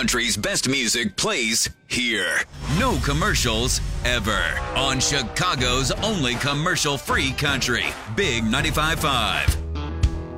country's best music plays here. No commercials ever. On Chicago's only commercial-free country. Big 95.5.